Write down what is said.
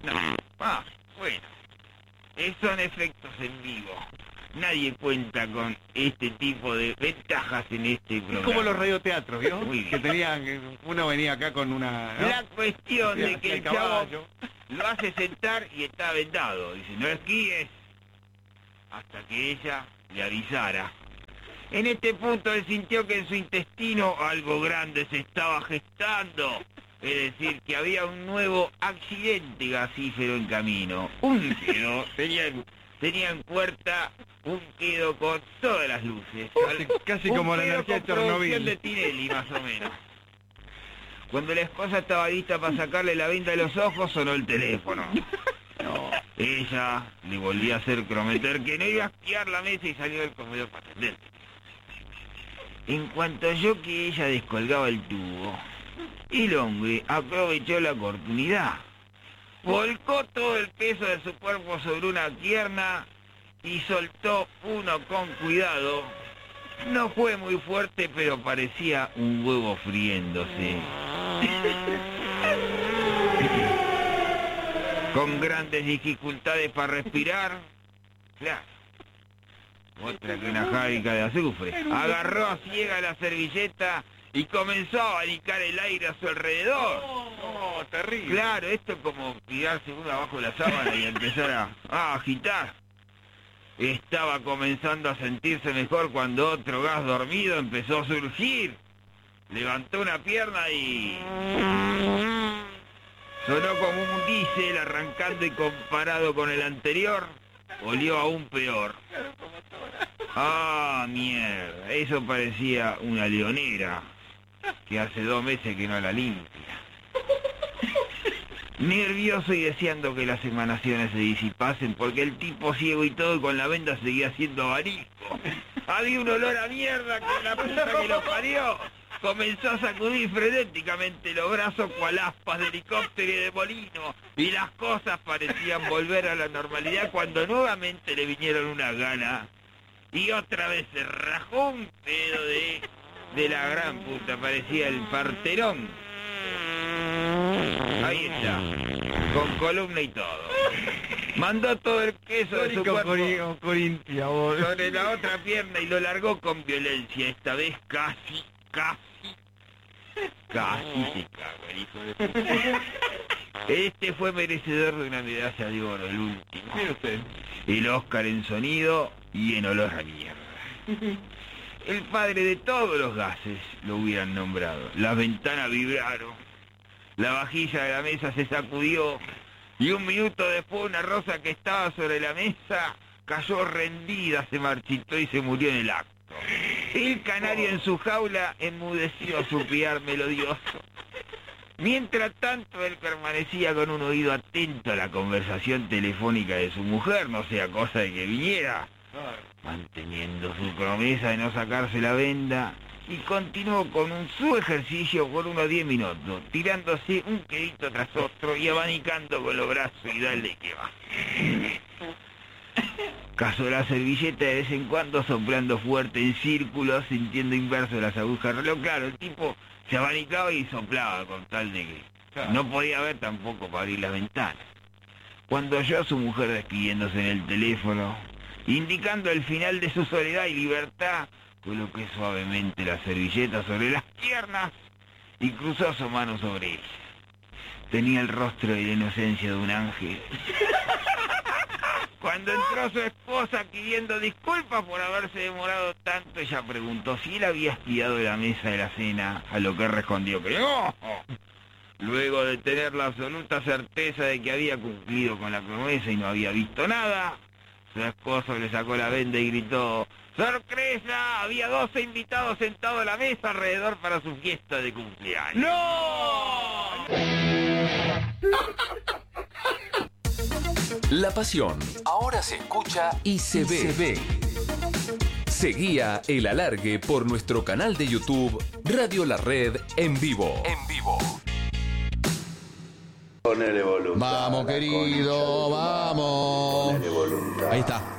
No. Bueno. Son efectos en vivo. Nadie cuenta con este tipo de ventajas en este programa. Es como los radioteatros, ¿vio? Muy bien. Que tenían, uno venía acá con una... ¿no? La cuestión de que el chavo caballo lo hace sentar y está vendado. Dice, no esquíes. Hasta que ella le avisara. En este punto él sintió que en su intestino algo grande se estaba gestando. Es decir, que había un nuevo accidente gasífero en camino. Un quedo, tenía en puerta un quedo con todas las luces. Casi como la energía de Chernobyl. De Tinelli, más o menos. Cuando la esposa estaba lista para sacarle la venda de los ojos, sonó el teléfono. No. Ella le volvió a hacer prometer que no iba a esquiar la mesa y salió del comedor para atender. En cuanto oyó que ella descolgaba el tubo, el hombre aprovechó la oportunidad. Volcó todo el peso de su cuerpo sobre una pierna y soltó uno con cuidado. No fue muy fuerte, pero parecía un huevo friéndose. Con grandes dificultades para respirar. Claro. Otra que una fábrica de azufre. Agarró a ciega la servilleta y comenzó a abanicar el aire a su alrededor. No, terrible. Claro, esto es como tirarse uno abajo de la sábana y empezar a agitar. Estaba comenzando a sentirse mejor cuando otro gas dormido empezó a surgir. Levantó una pierna y... sonó como un diésel arrancando y comparado con el anterior, olió aún peor. Ah, mierda, eso parecía una leonera, que hace 2 meses que no la limpia. Nervioso y deseando que las emanaciones se disipasen, porque el tipo ciego y todo con la venda seguía haciendo abanico. Había un olor a mierda que la puta que lo parió. Comenzó a sacudir frenéticamente los brazos cual aspas de helicóptero y de molino, y las cosas parecían volver a la normalidad cuando nuevamente le vinieron una gana. Y otra vez se rajó un pedo de la gran puta, parecía el Parterón. Ahí está, con columna y todo. Mandó todo el queso de su cuerpo sobre la otra pierna y lo largó con violencia. Esta vez casi se caga el hijo de puta. Este fue merecedor de una medalla de oro, el último. Mire usted. El Oscar en sonido y en olor a mierda. El padre de todos los gases lo hubieran nombrado. Las ventanas vibraron, la vajilla de la mesa se sacudió y 1 minuto después una rosa que estaba sobre la mesa cayó rendida, se marchitó y se murió en el acto. El canario en su jaula enmudeció a su piar melodioso. Mientras tanto, él permanecía con un oído atento a la conversación telefónica de su mujer, no sea cosa de que viniera, manteniendo su promesa de no sacarse la venda, y continuó con su ejercicio por unos 10 minutos, tirándose un quedito tras otro y abanicando con los brazos y dale que va. Cazó la servilleta de vez en cuando, soplando fuerte en círculos, sintiendo inverso las agujas del reloj. Claro, el tipo se abanicaba y soplaba con tal de que no podía ver tampoco para abrir las ventanas. Cuando oyó a su mujer despidiéndose en el teléfono, indicando el final de su soledad y libertad, colocó suavemente la servilleta sobre las piernas y cruzó su mano sobre ella. Tenía el rostro y la inocencia de un ángel. Cuando entró su esposa pidiendo disculpas por haberse demorado tanto, ella preguntó si él había espiado la mesa de la cena, a lo que respondió que no. Luego de tener la absoluta certeza de que había cumplido con la promesa y no había visto nada, su esposo le sacó la venda y gritó: ¡sorpresa! Había 12 invitados sentados a la mesa alrededor para su fiesta de cumpleaños. ¡No! La Pasión ahora se escucha y se ve. Seguía El Alargue por nuestro canal de YouTube Radio La Red en vivo. Ponele voluntad. Vamos, querido, vamos. Ponele voluntad. Ahí está.